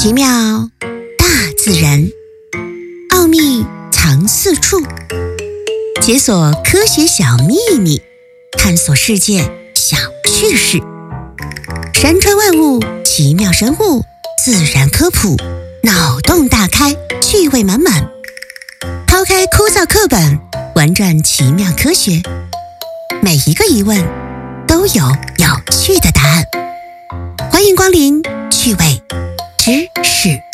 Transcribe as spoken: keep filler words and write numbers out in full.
奇妙大自然，奥秘藏四处，解锁科学小秘密，探索世界小趣事。山川万物，奇妙生物，自然科普，脑洞大开，趣味满满。抛开枯燥课本，玩转奇妙科学，每一个疑问都有有趣的答案。欢迎光临趣味知识